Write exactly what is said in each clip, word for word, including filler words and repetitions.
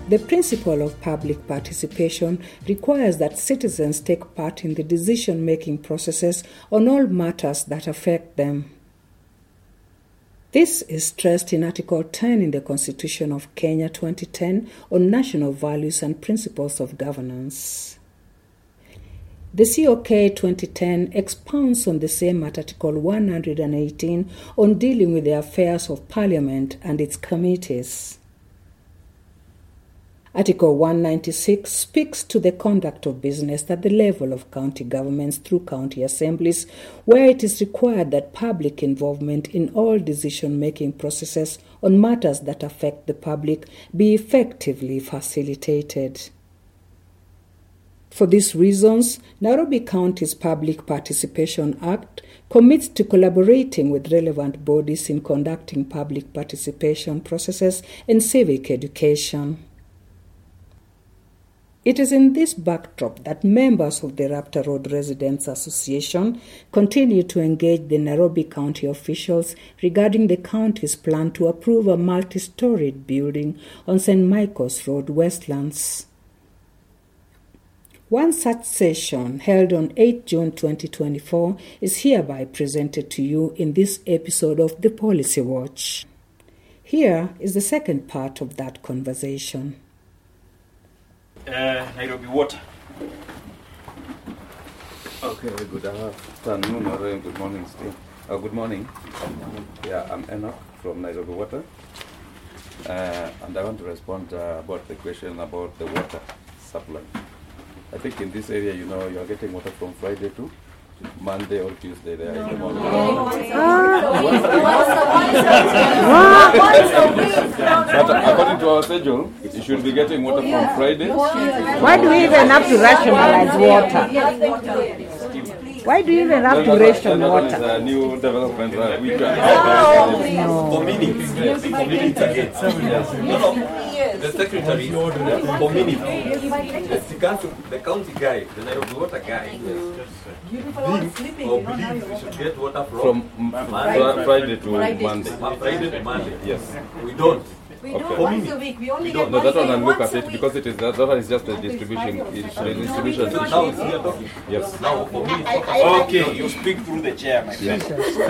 The principle of public participation requires that citizens take part in the decision-making processes on all matters that affect them. This is stressed in Article ten in the Constitution of Kenya twenty ten on national values and principles of governance. The C O K twenty ten expounds on the same at Article one hundred eighteen on dealing with the affairs of Parliament and its committees. Article one ninety-six speaks to the conduct of business at the level of county governments through county assemblies, where it is required that public involvement in all decision-making processes on matters that affect the public be effectively facilitated. For these reasons, Nairobi County's Public Participation Act commits to collaborating with relevant bodies in conducting public participation processes and civic education. It is in this backdrop that members of the Raptor Road Residents Association continue to engage the Nairobi County officials regarding the county's plan to approve a multi-storied building on Saint Michael's Road, Westlands. One such session, held on the eighth of June twenty twenty-four, is hereby presented to you in this episode of The Policy Watch. Here is the second part of that conversation. Uh, Nairobi Water. Okay, good afternoon or good morning still. Uh, good morning. Yeah, I'm Enoch from Nairobi Water. Uh, and I want to respond uh, about the question about the water supply. I think in this area, you know, you are getting water from Friday to Monday or Tuesday there in the morning. But according to our schedule, you should be getting water from Friday. Why do we even have to rationalize water? Why do you even have to ration water? That is a new development. Right? We can no. For minutes. For minutes again. Yes. No, no. The secretary, for minutes. The council, the county guy, the Nairobi Water guy, think or believe we should get water from, from Monday, Friday to Monday. Friday to Monday. Yes. We don't. We Okay. do once a week. We only No, get no, that one I'll look once at a it because it is that, that one is just a distribution. It's the distribution issue. Now we are talking. Yes. Now for me, I- I- okay, you speak through the chair, my friend.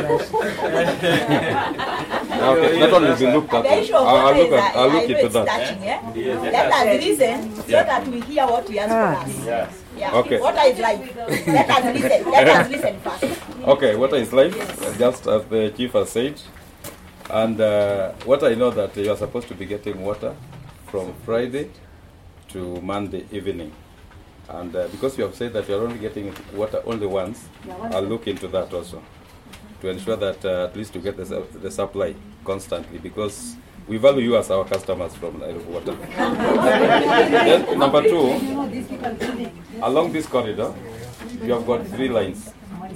Okay, that one will be looked at. The issue of I'll, I'll water look is at. that I'll look I know into it's that. touching, yeah? Yes. Let us listen so Yeah. that we hear what we ask for us. Yes. Yeah. Okay. Water is life. Let us listen. Let us listen first. Okay, water is life, just as the chief has said. And uh, what I know that you are supposed to be getting water from Friday to Monday evening. And uh, because you have said that you are only getting water only once, I'll look into that also to ensure that uh, at least you get the, su- the supply constantly, because we value you as our customers from Nairobi Water. Then number two, along this corridor, you have got three lines.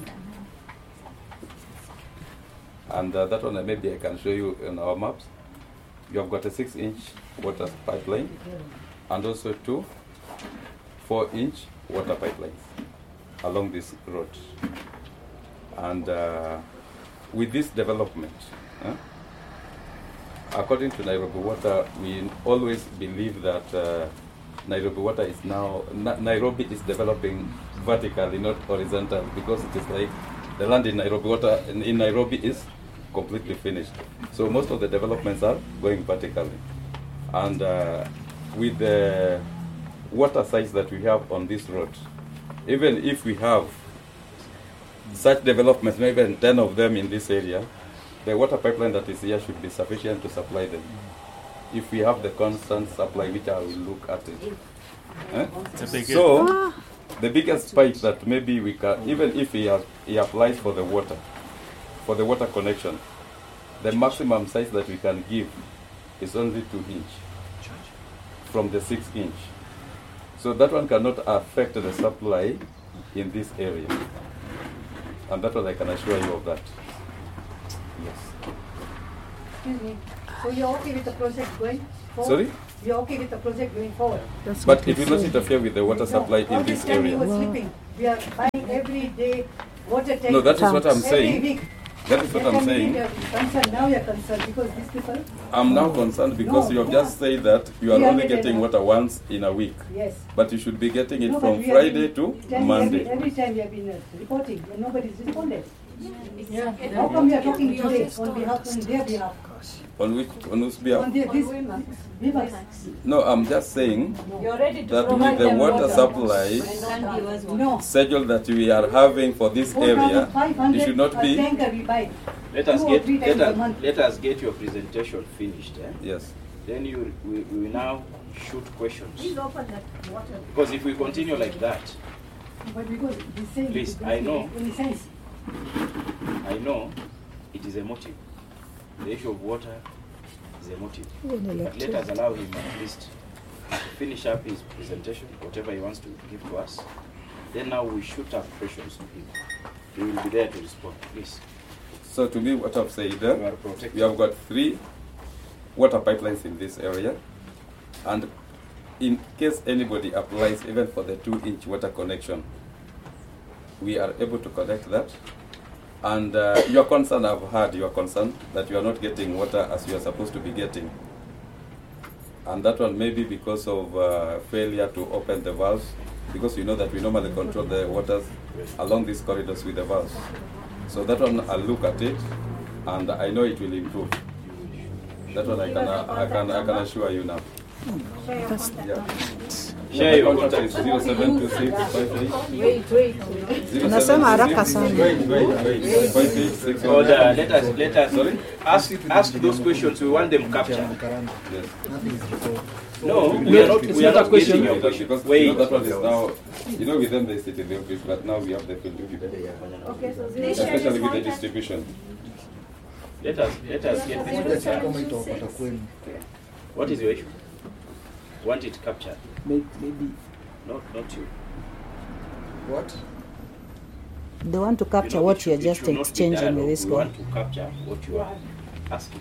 And uh, that one uh, maybe I can show you in our maps. You have got a six inch water pipeline and also two four inch water pipelines along this road. And uh, with this development, uh, according to Nairobi Water, we always believe that uh, Nairobi Water is now, Na- Nairobi is developing vertically, not horizontally, because it is like the land in Nairobi Water, in, in Nairobi is completely finished. So most of the developments are going vertically. And uh, with the water sites that we have on this road, even if we have such developments, maybe ten of them in this area, the water pipeline that is here should be sufficient to supply them. If we have the constant supply, which I will look at it. Eh? So, the biggest pipe that maybe we can, even if he, has, he applies for the water, for the water connection, the maximum size that we can give is only two inch from the six inch. So that one cannot affect the supply in this area. And that one I can assure you of that. Yes. Excuse me. So you're okay with the project going forward? Sorry? You're okay with the project going forward? But it will not interfere with the water supply in All this time we area. were sleeping. We are buying every day water tank. No, that is what I'm every saying. week. That is what I'm saying. Concerned. Now you're concerned because these people. I'm now concerned because No, you have no. just said that you are We only are getting getting- water once in a week. Yes. But you should be getting it No, but from we have Friday been to telling Monday. Every, every time we have been uh, reporting, and nobody's responded. Yeah. How come we are talking today on behalf, on their behalf? On which, on whose behalf? On their, this, Vivax. No, I'm just saying You're ready to that provide with the them water water. supply No. schedule that we are having for this area, it should not a be. tanker we buy. Let us Two or get three let times a us, month. let us get your presentation finished. Eh? Yes. Then you we, we will now shoot questions. Please open that water. Because if we continue like that, But because he's saying it Please, doesn't I know. make any sense. I know it is a motive. The issue of water is a motive. But let us allow him at least to finish up his presentation, whatever he wants to give to us. Then now we shoot up questions to him. He will be there to respond. Please. So to me, what I've said, You are uh, protected. we have got three water pipelines in this area, and in case anybody applies even for the two-inch water connection, we are able to connect that. And uh, your concern, I've heard your concern that you are not getting water as you are supposed to be getting. And that one may be because of uh, failure to open the valves, because you know that we normally control the waters along these corridors with the valves. So that one, I'll look at it, and I know it will improve. That one I can, I can, I can assure you now. Yeah. Share your contact contact. is zero seven two six five eight Wait, wait. Unasema haraka sana. five eight six one. Order. Let us let us Sorry? ask ask those questions. We want them captured. Yes. No, we are not. We are not getting your Because questions. you Wait. know that one is now, you know, with them they sit in the office, but now we have the field review, Okay, so this especially with the distribution. Let us let us get this question. What is your issue? Want it captured? Maybe. Not not you. What? They want to You capture know, what it you're should- it just should not be exchanging with dialogue. this We guy. want to capture what you are asking.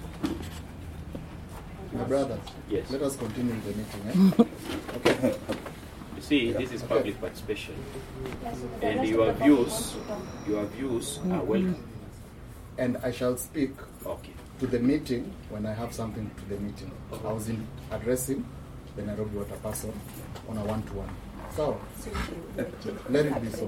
My brothers, Yes. let us continue the meeting. Eh? Okay. You see, this is public participation, and your views, your views are welcome. And I shall speak Okay. to the meeting when I have something to the meeting. I was in addressing the Nairobi water person on a one-to-one. So, let it be so.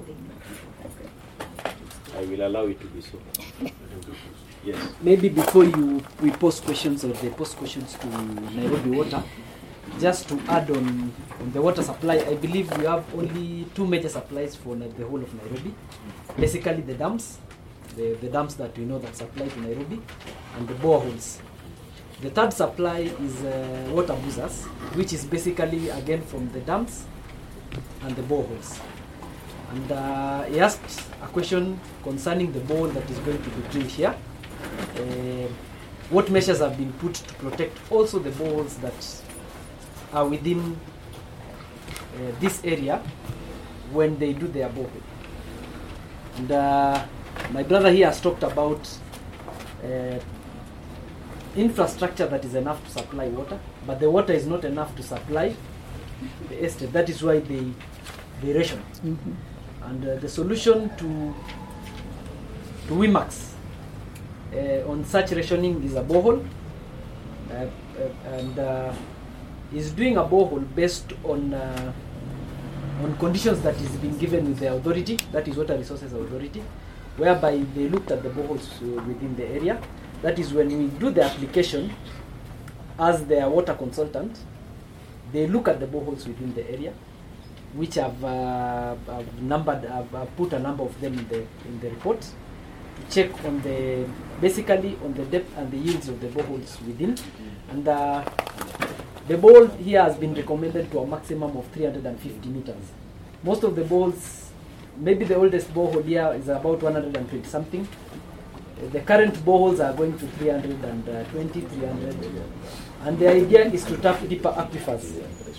I will allow it to be so. Yes. Maybe before you we post questions or they post questions to Nairobi Water, just to add on, on the water supply, I believe we have only two major supplies for na- the whole of Nairobi. Basically the dams, the, the dams that we know that supply to Nairobi, and the boreholes. The third supply is uh, water boozers, which is basically again from the dams and the boreholes. And uh, he asked a question concerning the borehole that is going to be drilled here. Uh, what measures have been put to protect also the boreholes that are within uh, this area when they do their borehole? And uh, my brother here has talked about uh, infrastructure that is enough to supply water, but the water is not enough to supply the estate. That is why they they ration. Mm-hmm. And uh, the solution to to WIMAX uh, on such rationing is a borehole, uh, uh, and uh, is doing a borehole based on uh, on conditions that is being given with the authority, that is Water Resources Authority, whereby they looked at the boreholes uh, within the area. That is when we do the application as their water consultant, they look at the boreholes within the area, which have, uh, have numbered, have, have put a number of them in the in the report to check on the basically on the depth and the yields of the boreholes within, and uh, the borehole here has been recommended to a maximum of three hundred fifty meters. Most of the boreholes, maybe the oldest borehole here is about one hundred twenty something. Uh, the current boreholes are going to three hundred twenty, three hundred, and the idea is to tap deeper aquifers.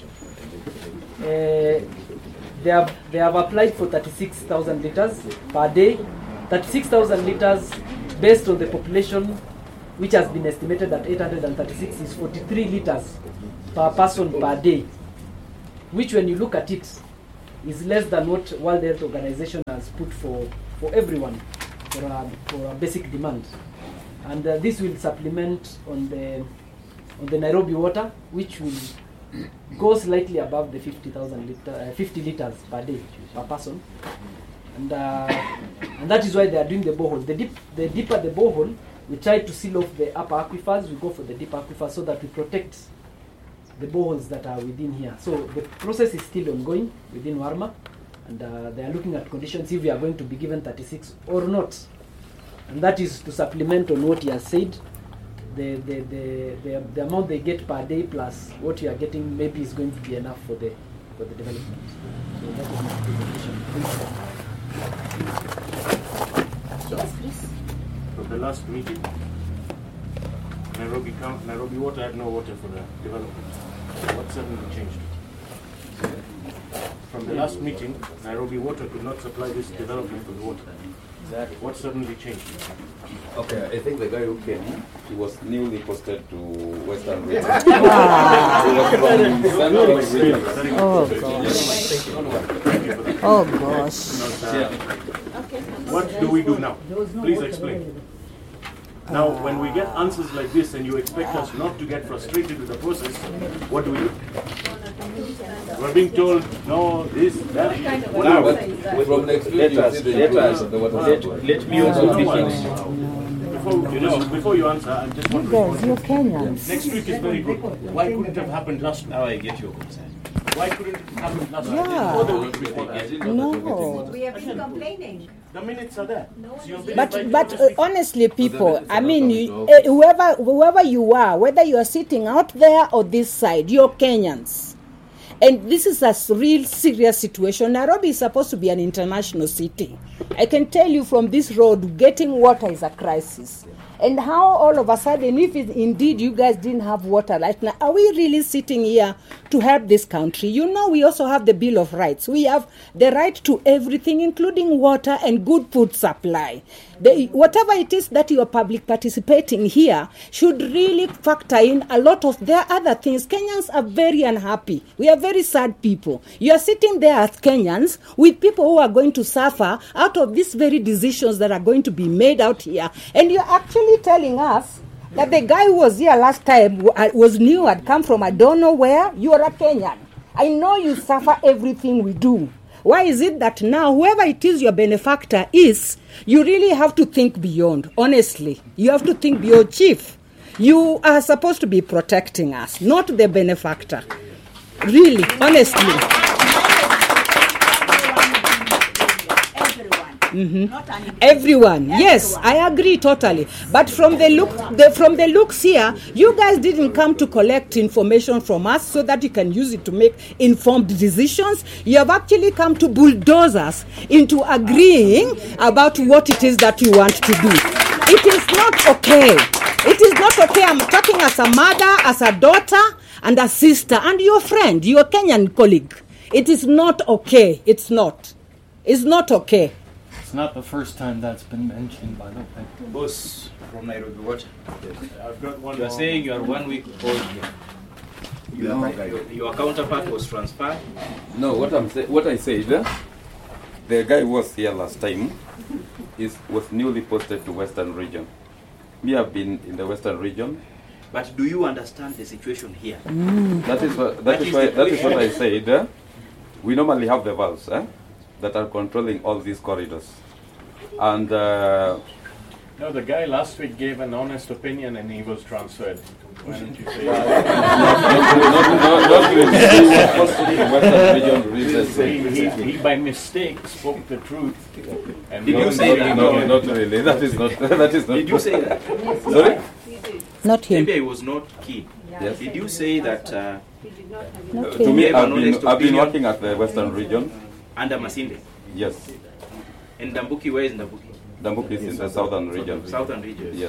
Uh, they have they have applied for thirty-six thousand liters per day. thirty-six thousand liters based on the population, which has been estimated at eight hundred thirty-six, is forty-three liters per person per day, which when you look at it is less than what World Health Organization has put for, for everyone. for our, for our basic demand. And uh, this will supplement on the on the Nairobi water, which will go slightly above the fifty thousand liter, uh, fifty liters per day per person. And uh, and that is why they are doing the borehole. The deep, the deeper the borehole, we try to seal off the upper aquifers. We go for the deep aquifers so that we protect the boreholes that are within here. So the process is still ongoing within Warma, and uh, they are looking at conditions if we are going to be given thirty-six or not. And that is to supplement on what he has said. The the, the, the the amount they get per day plus what you are getting maybe is going to be enough for the for the development. So that is my presentation. Yes, please. From the last meeting, Nairobi count, Nairobi Water had no water for the development. What suddenly changed? From the last meeting, Nairobi Water could not supply this development with water. What suddenly changed? Okay, I think the guy who came, he was newly posted to Western Region. Oh gosh. Oh gosh. What do we do now? Please explain. Now, when we get answers like this and you expect us not to get frustrated with the process, what do we do? We're being told, no, this, that. Now, from next week, let us, let us, let, let me also finish. Before, you know, before you answer, I just want to Girls, you're Kenyans. next week is very good. Why couldn't it have happened last week? Now I get your concern. Why couldn't it happen last week? Yeah. Before the week before that? No. We have been complaining. The minutes are there. So you've been But invited but to uh, this week. honestly, people, I mean, you, uh, whoever whoever you are, whether you are sitting out there or this side, you're Kenyans. And this is a s- real serious situation. Nairobi is supposed to be an international city. I can tell you from this road, getting water is a crisis. And how all of a sudden, if it, indeed you guys didn't have water right now, are we really sitting here to help this country? You know, we also have the Bill of Rights. We have the right to everything, including water and good food supply. The, whatever it is that you are public participating here should really factor in a lot of their other things. Kenyans are very unhappy. We are very sad people. You are sitting there as Kenyans with people who are going to suffer out of these very decisions that are going to be made out here. And you're actually telling us that the guy who was here last time w- uh, was new, had come from I don't know where. You are a Kenyan. I know you suffer everything we do. Why is it that now, whoever it is your benefactor is, you really have to think beyond? Honestly, you have to think beyond, Chief. You are supposed to be protecting us, not the benefactor. Really, honestly. Mm-hmm. Everyone, yes, I agree totally. But from the look, the, from the looks here, you guys didn't come to collect information from us so that you can use it to make informed decisions. You have actually come to bulldoze us into agreeing about what it is that you want to do. It is not okay. It is not okay. I'm talking as a mother, as a daughter, and a sister, and your friend, your Kenyan colleague. It is not okay. It's not. It's not okay. It's not the first time that's been mentioned, by the way. Boss from Nairobi Water. I've got one You are more. saying you are one week old here. Your, your, your counterpart was transferred. No, what I'm say, what I said, uh, the guy who was here last time is was newly posted to Western Region. Me, I've been in the Western Region. But do you understand the situation here? That is what that, That is is why the that is what I question. said. Uh, we normally have the valves eh, that are controlling all these corridors, and uh, No, the guy last week gave an honest opinion and he was transferred. Why don't you say not, not, not, not really. He was posted to Western Region recently. he, he, he by mistake spoke the truth. And Did we you don't say know that? No, again. not really. That is not. That is not. Did you say that? Sorry? Not him. Maybe I was not keen. Yes. Did you say that uh, Not To him. me, gave I've an honest been, I've been opinion? working at the Western Region. under Masinde? Yes. And Dambuki, where is Dambuki? Dambuk is in the Southern Region. Southern region. Yes.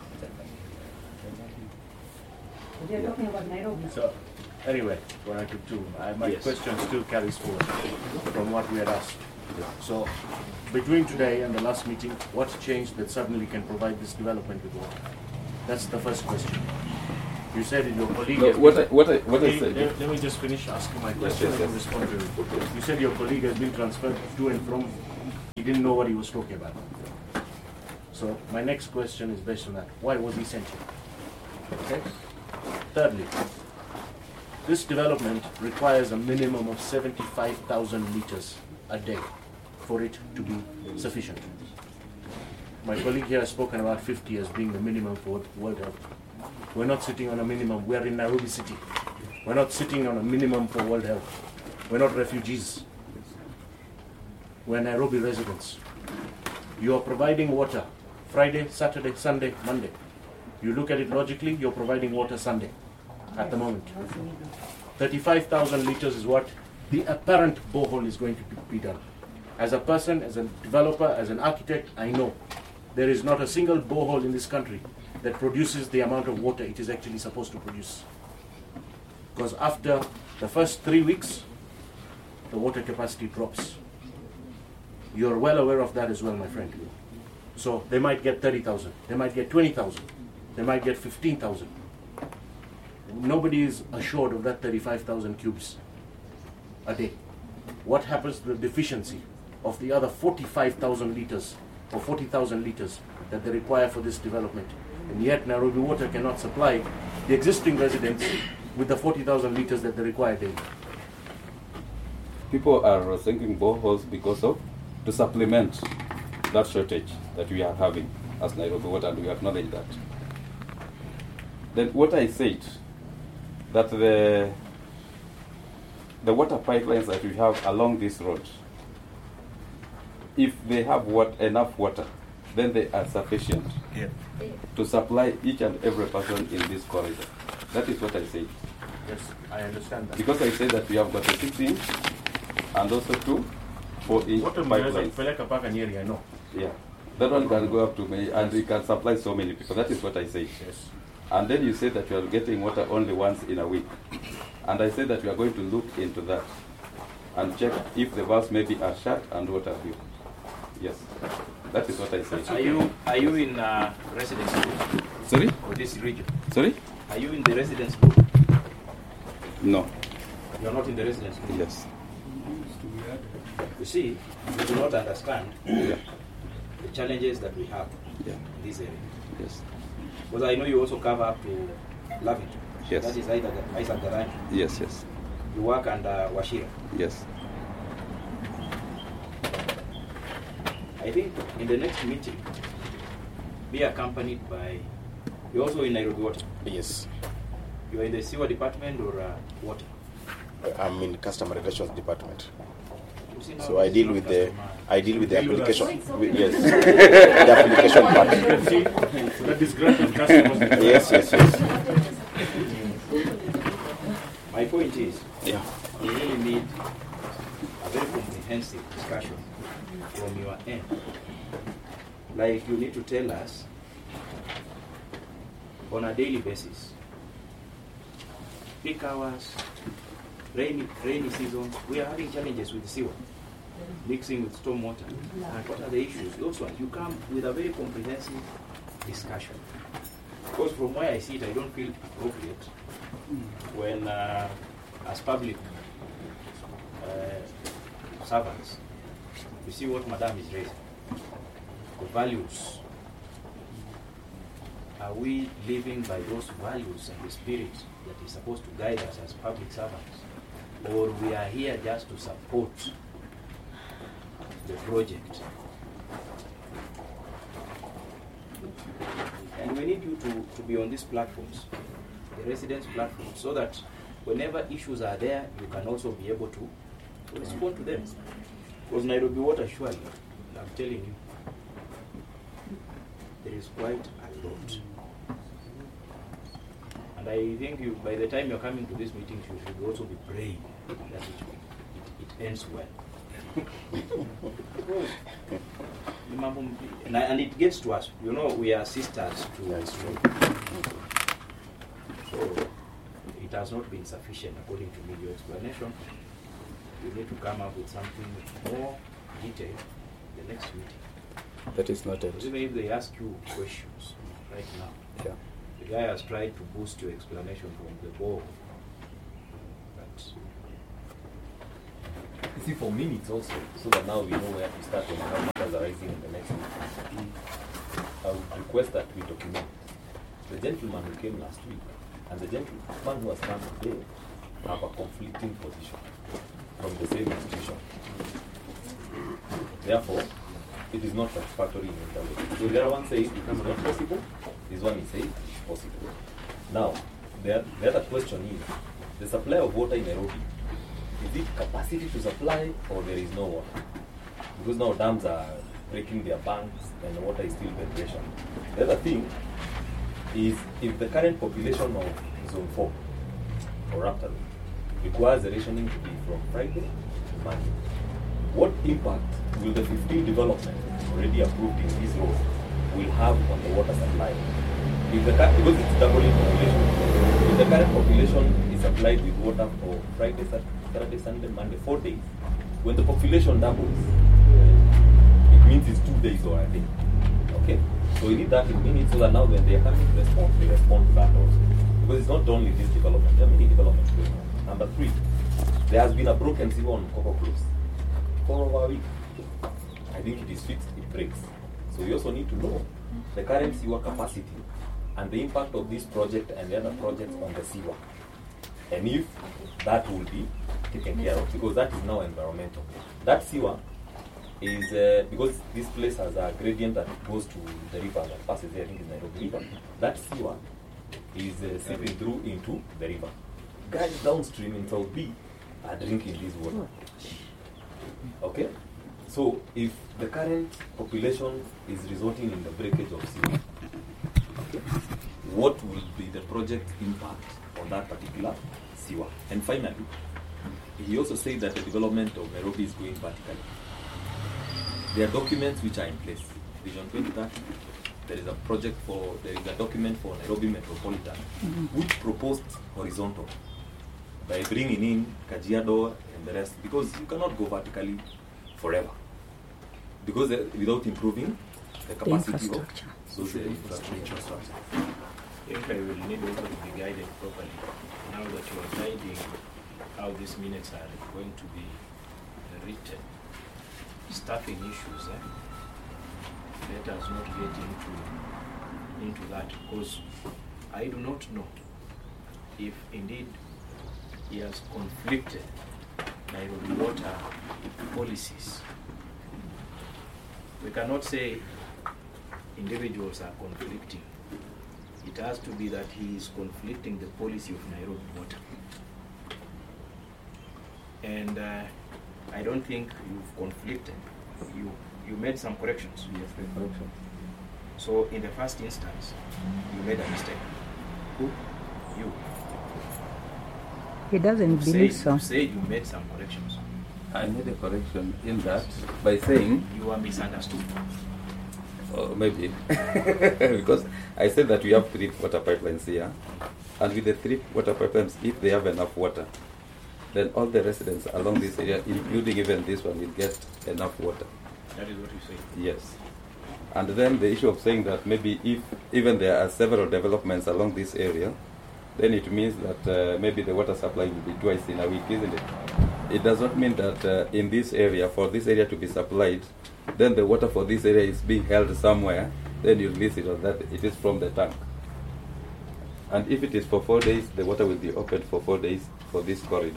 They're talking about Nairobi. So, anyway, what I could do, I, my Yes. question still carries forward from what we had asked. So, between today and the last meeting, what changed that suddenly can provide this development with water? That's the first question. You said in your colleague. No, has what been- I, what I, what I Okay, said. Let, let me just finish asking my question yes, and yes. respond to it. You said your colleague has been transferred to and from. He didn't know what he was talking about. So my next question is based on that. Why was he sent here? Okay. Thirdly, this development requires a minimum of seventy-five thousand liters a day for it to be sufficient. My colleague here has spoken about fifty as being the minimum for World Health. We're not sitting on a minimum. We're in Nairobi City. We're not sitting on a minimum for World Health. We're not refugees. We're Nairobi residents. You are providing water Friday, Saturday, Sunday, Monday. You look at it logically, you're providing water Sunday at the moment. thirty-five thousand liters is what the apparent borehole is going to be done. As a person, as a developer, as an architect, I know there is not a single borehole in this country that produces the amount of water it is actually supposed to produce. Because after the first three weeks, the water capacity drops. You're well aware of that as well, my friend. So they might get thirty thousand, they might get twenty thousand, they might get fifteen thousand. Nobody is assured of that thirty-five thousand cubes a day. What happens to the deficiency of the other forty-five thousand liters or forty thousand liters that they require for this development? And yet Nairobi Water cannot supply the existing residents with the forty thousand liters that they require daily. People are sinking boreholes because of, to supplement that shortage that we are having as Nairobi Water, and we acknowledge that. Then what I said, that the the water pipelines that we have along this road, if they have what, enough water, then they are sufficient yeah. to supply each and every person in this corridor. That is what I said. Yes, I understand that. Because I said that we have got a six inch and also two four inch pipelines. I know. Yeah. That one can go up to me and it can supply so many people. That is what I say. Yes. And then you say that you are getting water only once in a week. And I say that we are going to look into that and check if the valves maybe are shut and what have you. Yes. That is what I say. Are you are you in uh, residence group? Sorry? For this region? Sorry? Are you in the residence group? No. You are not in the residence group? Yes. You see, you do not understand yeah. the challenges that we have yeah. in this area. Yes. Because I know you also cover up to Lavington. Yes. That is either the Isaac Garani. Yes, yes. You work under Washira. Yes. I think in the next meeting, be accompanied by, you're also in Nairobi Water. Yes. You're in the sewer department or uh, water? I'm in customer relations department. See, so I deal with the I deal with the Deal with application. With, yes, the application part. That is granted customers. Yes, yes, yes. My point is, yeah, we really need a very comprehensive discussion from your end. Like you need to tell us on a daily basis, peak hours, rainy rainy season, we are having challenges with sewer, mixing with storm water. And what are the issues? Those ones, you come with a very comprehensive discussion. Because from where I see it, I don't feel appropriate when, uh, as public uh, servants, you see what Madam is raising. The values. Are we living by those values and the spirit that is supposed to guide us as public servants? Or we are here just to support the project? And we need you to, to be on these platforms, the residence platforms, so that whenever issues are there, you can also be able to respond to them. Because Nairobi Water, surely, I'm telling you, there is quite a lot. And I think you, by the time you're coming to these meetings, you should also be praying that it, it ends well. Because, and, and it gets to us. You know, we are sisters to Israel. So it has not been sufficient according to me. Your explanation, you need to come up with something more detailed in the next meeting. That is not it. Even if they ask you questions right now, yeah. The guy has tried to boost your explanation from the ball. But you see, for minutes also, so that now we know where to start and how matters are rising in the next meeting. I would request that we document. The gentleman who came last week and the gentleman who has come today have a conflicting position from the same institution. Therefore, it is not satisfactory in the way. So the other one says it is not possible, this one is saying it is possible. Now, the, the other question is, the supply of water in Nairobi, is it capacity to supply or there is no water? Because now dams are breaking their banks and the water is still vegetation. The other thing is, if the current population of Zone four or Raptor requires the rationing to be from Friday to Monday, what impact will the fifteen development already approved in this road will have on the water supply? If the, because it's doubling population, if the current population is supplied with water for Friday, Saturday, Sunday, Monday, four days, when the population doubles, it means it's two days or a day. Okay? So we need that in minutes so that now when they are coming to respond, they respond to that also. Because it's not only this development, there are many developments going on. Number three, there has been a broken sewer on Coco Close for over a week. I think it is fixed, it breaks. So we also need to know the current sewer capacity and the impact of this project and the other projects on the sewer. And if that will be taken care of, because that is now environmental. That sewer is, uh, because this place has a gradient that goes to the river that passes there, I think it's Nairobi River. That sewer is uh, seeping through into the river. Guys downstream in South B are drinking this water. Okay? So if the current population is resulting in the breakage of sewer, okay, what will be the project impact on that particular sewer? And finally, he also said that the development of Nairobi is going vertically. There are documents which are in place. Vision twenty thirty, there is a project for, there is a document for Nairobi Metropolitan, mm-hmm. which proposed horizontal by bringing in Kajiado and the rest, because you cannot go vertically forever. Because uh, without improving the capacity the of social infrastructure. If I will need also to be guided properly, now that you are guiding how these minutes are going to be written, staffing issues, eh? Let us not get into, into that, because I do not know if indeed he has conflicted Nairobi water policies. We cannot say individuals are conflicting. It has to be that he is conflicting the policy of Nairobi water. And uh, I don't think you've conflicted. You you made some corrections. Yes, the correction. So in the first instance, you made a mistake. Who? You. He doesn't you believe say, so. You say you made some corrections. I made a correction in that by saying you are misunderstood. Oh, maybe because I said that we have three water pipelines here, and with the three water pipelines, if they have enough water, then all the residents along this area, including even this one, will get enough water. That is what you say. Yes. And then the issue of saying that maybe if even there are several developments along this area, then it means that uh, maybe the water supply will be twice in a week, isn't it? It does not mean that uh, in this area, for this area to be supplied, then the water for this area is being held somewhere, then you release it, or that it is from the tank. And if it is for four days, the water will be opened for four days for this corridor.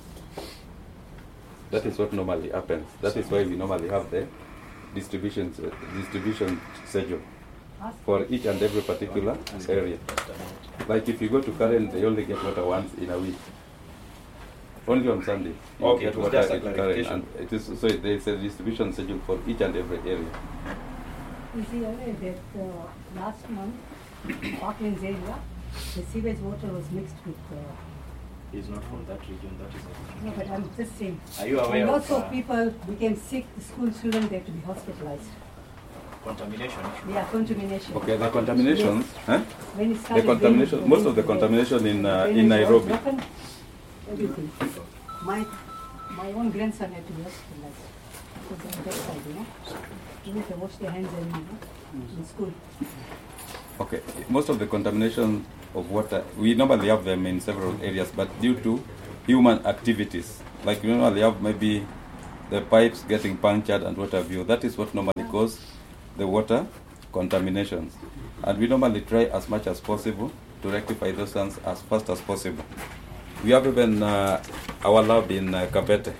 That is what normally happens. That is why we normally have the distribution uh, distribution schedule for each and every particular area. Like if you go to Karen, they only get water once in a week. Only on Sunday. You Okay, get it was water just a at Karen, clarification. and it is, so there is a distribution schedule for each and every area. Is he aware that uh, last month, Parklands area, the sewage water was mixed with... Uh, He's not from that region, that is it. no, but I'm just saying. Are you aware and of, also uh, people became sick, the school children, they had to be hospitalized. Contamination issue? Yeah, contamination. Okay, the contaminations, Yes. huh? When it The started contamination, raining, most of the the contamination in uh, drainage in was Nairobi. broken, everything. My my own grandson had to be hospitalized because of that side, you know. You need to wash their hands and, you know, in school. Okay, most of the contamination of water, we normally have them in several areas, but due to human activities, like we normally have maybe the pipes getting punctured and what have you, that is what normally causes the water contaminations. And we normally try as much as possible to rectify those ones as fast as possible. We have even uh, our lab in uh, Kabete,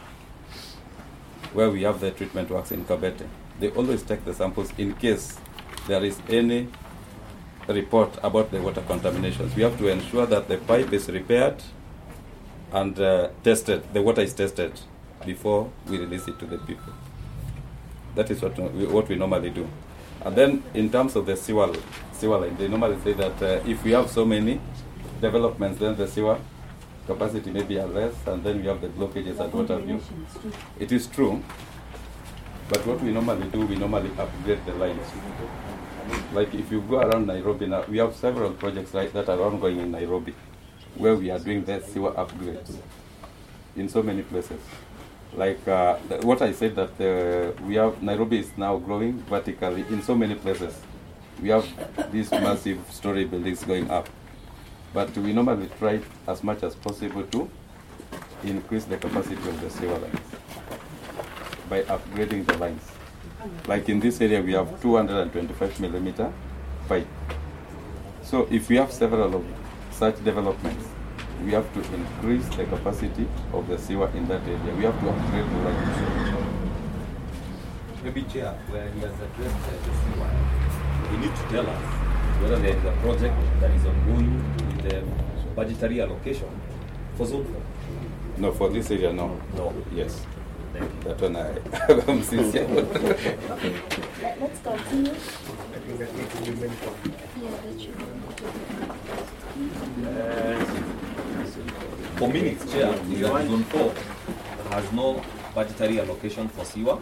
where we have the treatment works in Kabete. They always take the samples in case there is any report about the water contaminations. We have to ensure that the pipe is repaired and uh, tested, the water is tested before we release it to the people. That is what we, what we normally do. And then in terms of the sewer, sewer line, they normally say that uh, if we have so many developments, then the sewer capacity may be less, and then we have the blockages at Waterview. It is true, but what we normally do, we normally upgrade the lines. Like if you go around Nairobi now, we have several projects right, that are ongoing in Nairobi, where we are doing the sewer upgrades in so many places. Like uh, the, what I said that uh, we have, Nairobi is now growing vertically in so many places. We have these massive story buildings going up. But we normally try as much as possible to increase the capacity of the sewer lines by upgrading the lines. Like in this area, we have two hundred twenty-five millimeter pipe. So if we have several of such developments, we have to increase the capacity of the sewer in that area. We have to upgrade the lines. Maybe Chair, where he has addressed uh, the sewer, he needs to tell us whether there is a project that is ongoing with the budgetary allocation for zone four. No, for this area, no. No. Yes. Thank you. That one I am sincere. Okay. Let, let's continue. Uh, for minutes, Chair, is that zone four has no budgetary allocation for sewer.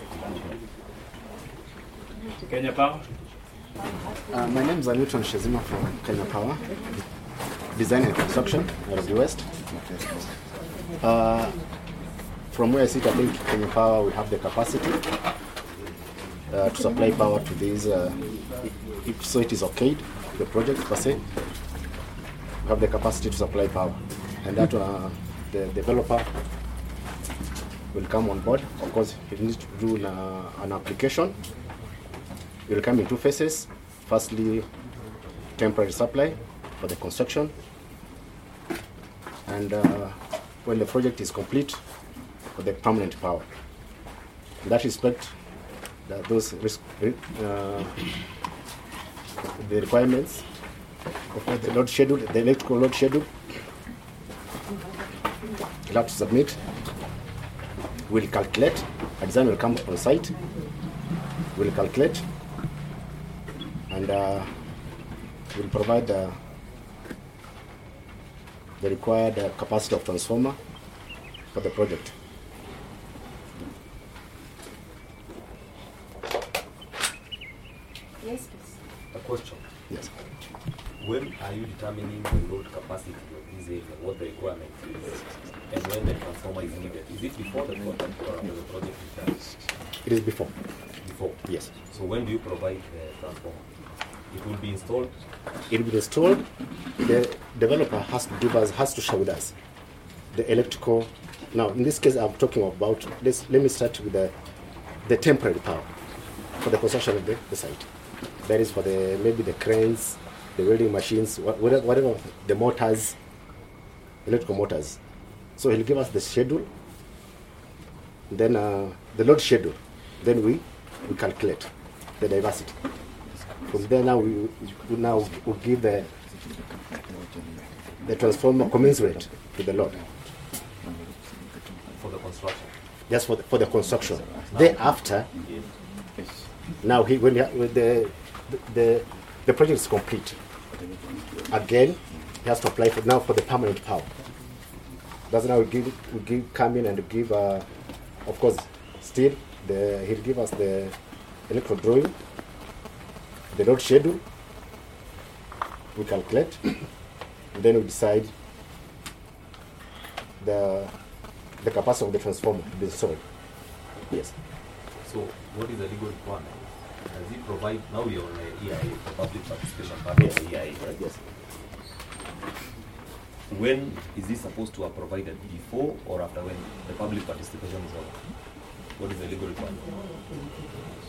Kenya Power. Uh, my name is Aluton Shezima from Kenya Power, Design and Construction out of the West. Uh, from where I sit, I think Kenya Power will have the capacity uh, to supply power to these, uh, if so it is okayed, the project per se, we have the capacity to supply power. And that uh, the developer will come on board. Of course, he needs to do an, uh, an application. It will come in two phases. Firstly, temporary supply for the construction. And uh, when the project is complete, for the permanent power. In that respect, that those risk, uh, the requirements of the load schedule, the electrical load schedule, you'll have to submit. We'll calculate. A design will come on site. We'll calculate, and uh, we'll provide uh, the required uh, capacity of transformer for the project. Yes, please. A question. Yes. When are you determining the load capacity of this area, what the requirement is, and when the transformer is needed? Is it before the project or after the project is done? It is before. Before? Yes. So when do you provide the transformer? It will be installed? It will be installed. The developer has to give us, has to share with us the electrical. Now, in this case, I'm talking about, let's, let me start with the, the temporary power for the construction of the, the site. That is for the, maybe the cranes, the welding machines, whatever, whatever the motors, electrical motors. So he'll give us the schedule, then uh, the load schedule. Then we, we calculate the diversity. From there now we, we now we give the the transformer commensurate to the load. For the construction? Yes, for the, for the construction. Thereafter, now he, when, he, when the, the the project is complete, again he has to apply for now for the permanent power. That's now we give we give come in and give uh, of course still the he'll give us the electro drawing, the load schedule. We calculate, and then we decide the the capacity of the transformer to be installed. Yes. So what is the legal requirement? Does he provide, now we are on a E I A, the public participation part of the E I A, right? Yes. When is he supposed to have provided? Before or after when the public participation is over? What is the legal requirement?